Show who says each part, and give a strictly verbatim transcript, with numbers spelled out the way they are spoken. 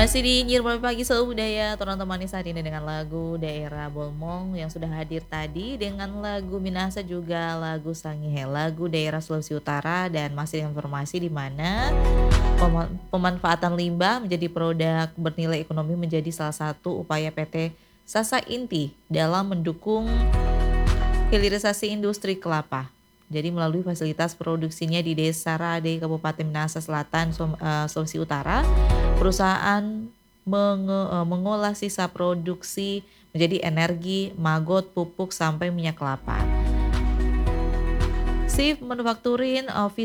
Speaker 1: Masih di Nyirbay Pagi Selalu Budaya, Torang temani saat ini dengan lagu daerah Bolmong yang sudah hadir tadi, dengan lagu Minahasa juga lagu Sangihe, lagu daerah Sulawesi Utara, dan masih informasi di mana pema pemanfaatan limbah menjadi produk bernilai ekonomi menjadi salah satu upaya P T Sasa Inti dalam mendukung hilirisasi industri kelapa. Jadi melalui fasilitas produksinya di Desa Rade, Kabupaten Minahasa Selatan, Sum eee, Sulawesi Utara, perusahaan menge eee, mengolah sisa produksi menjadi energi, magot, pupuk, sampai minyak kelapa. Sif Manufacturing Office